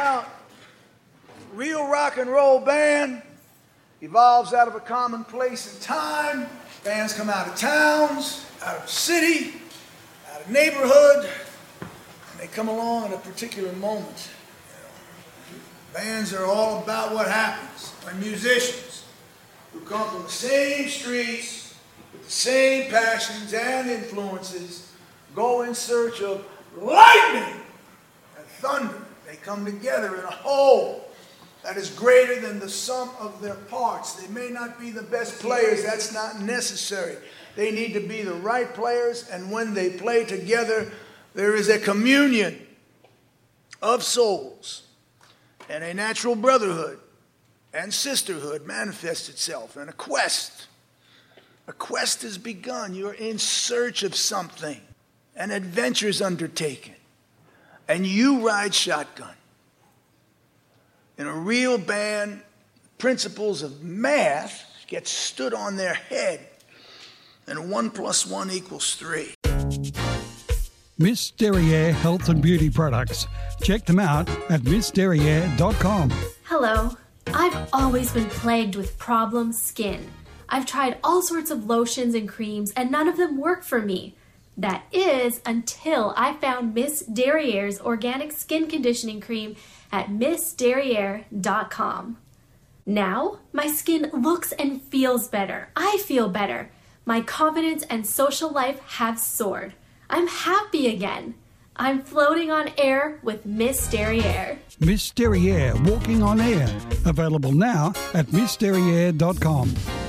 Now, real rock and roll band evolves out of a common place and time. Bands come out of towns, out of city, out of neighborhood, and they come along at a particular moment. Bands are all about what happens when musicians who come from the same streets with the same passions and influences go in search of lightning and thunder. They come together in a whole that is greater than the sum of their parts. They may not be the best players. That's not necessary. They need to be the right players, and when they play together, there is a communion of souls, and a natural brotherhood and sisterhood manifests itself, and a quest. A quest has begun. You're in search of something. An adventure is undertaken, and you ride shotgun. In a real band, principles of math get stood on their head, and 1 + 1 = 3. Miss Derriere Health and Beauty Products. Check them out at missderriere.com. Hello. I've always been plagued with problem skin. I've tried all sorts of lotions and creams, and none of them work for me. That is until I found Miss Derriere's organic skin conditioning cream at missderriere.com. Now, my skin looks and feels better. I feel better. My confidence and social life have soared. I'm happy again. I'm floating on air with Miss Derriere. Miss Derriere Walking on Air. Available now at missderriere.com.